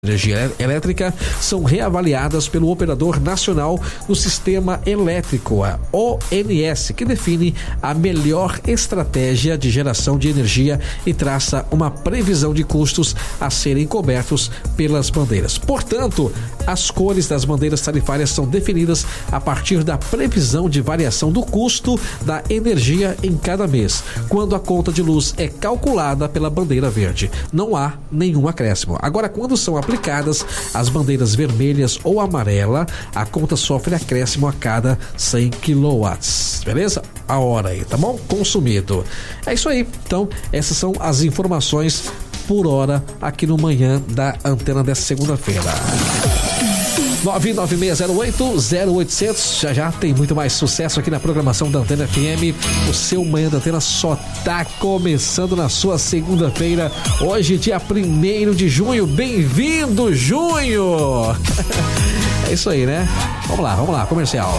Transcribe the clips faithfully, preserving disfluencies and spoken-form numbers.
energia elétrica são reavaliadas pelo Operador Nacional do Sistema Elétrico, a O N S, que define a melhor estratégia de geração de energia e traça uma previsão de custos a serem cobertos pelas bandeiras. Portanto, as cores das bandeiras tarifárias são definidas a partir da previsão de variação do custo da energia em cada mês, quando a conta de luz é calculada pela bandeira verde. Não há nenhum acréscimo. Agora, quando são aplicadas as bandeiras vermelhas ou amarela, a conta sofre acréscimo a cada cem quilowatts. Beleza? A hora aí, tá bom? Consumido. É isso aí. Então, essas são as informações por hora aqui no Manhã da Antena dessa segunda-feira. nove nove seis zero oito zero oito zero zero. Já já tem muito mais sucesso aqui na programação da Antena F M. O seu Manhã da Antena só tá começando na sua segunda-feira. Hoje, dia primeiro de junho. Bem-vindo, junho! É isso aí, né? Vamos lá, vamos lá, comercial.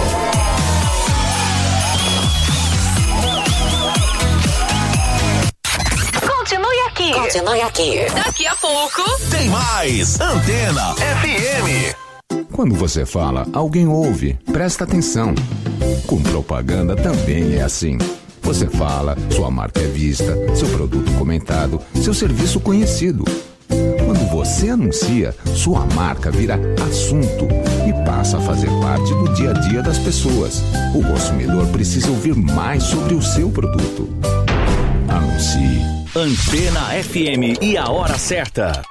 Continue aqui. Continue aqui. Daqui a pouco tem mais Antena F M. Quando você fala, alguém ouve, presta atenção. Com propaganda também é assim. Você fala, sua marca é vista, seu produto comentado, seu serviço conhecido. Quando você anuncia, sua marca vira assunto e passa a fazer parte do dia a dia das pessoas. O consumidor precisa ouvir mais sobre o seu produto. Anuncie. Antena F M e a hora certa.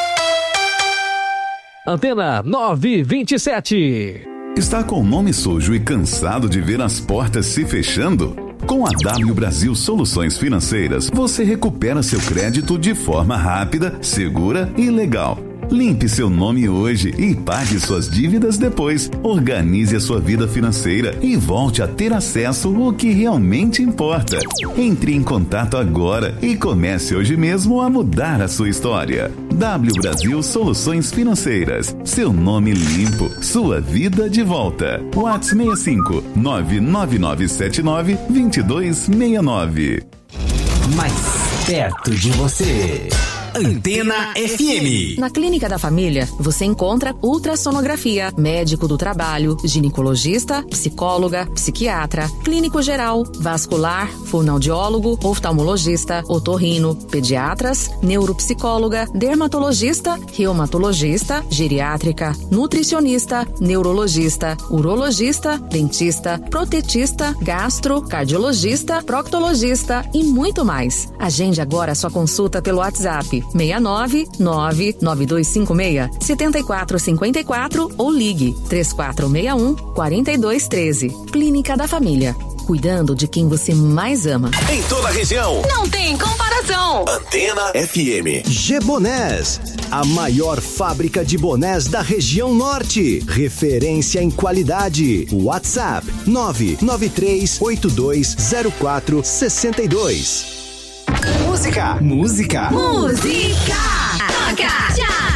Antena nove e vinte e sete. Está com o nome sujo e cansado de ver as portas se fechando? Com a W Brasil Soluções Financeiras, você recupera seu crédito de forma rápida, segura e legal. Limpe seu nome hoje e pague suas dívidas depois. Organize a sua vida financeira e volte a ter acesso ao que realmente importa. Entre em contato agora e comece hoje mesmo a mudar a sua história. W Brasil Soluções Financeiras. Seu nome limpo, sua vida de volta. WhatsApp seis cinco nove nove nove sete nove dois dois seis nove. Mais perto de você. Antena F M. Na Clínica da Família, você encontra ultrassonografia, médico do trabalho, ginecologista, psicóloga, psiquiatra, clínico geral, vascular, fonoaudiólogo, oftalmologista, otorrino, pediatras, neuropsicóloga, dermatologista, reumatologista, geriátrica, nutricionista, neurologista, urologista, dentista, protetista, gastro, cardiologista, proctologista e muito mais. Agende agora sua consulta pelo WhatsApp seis nove nove nove dois cinco seis sete quatro cinco quatro ou ligue três quatro seis um quatro dois um três. Clínica da Família. Cuidando de quem você mais ama. Em toda a região. Não tem comparação. Antena F M. G-Bonés, a maior fábrica de bonés da região norte. Referência em qualidade. WhatsApp nove nove três oito dois zero quatro seis dois. Música. Música. Música. Toca. Já.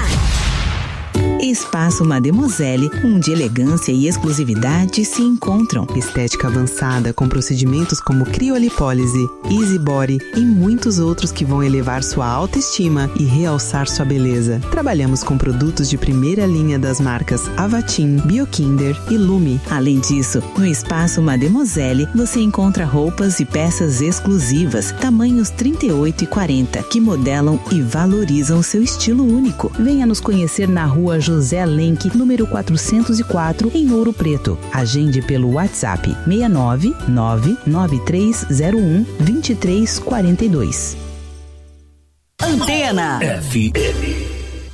Espaço Mademoiselle, onde elegância e exclusividade se encontram. Estética avançada com procedimentos como criolipólise, easy body e muitos outros que vão elevar sua autoestima e realçar sua beleza. Trabalhamos com produtos de primeira linha das marcas Avatim, Biokinder e Lume. Além disso, no Espaço Mademoiselle você encontra roupas e peças exclusivas, tamanhos trinta e oito e quarenta, que modelam e valorizam seu estilo único. Venha nos conhecer na rua José Lenk, número quatrocentos e quatro, em Ouro Preto. Agende pelo WhatsApp seis nove nove nove três zero um dois três quatro dois. Antena F M.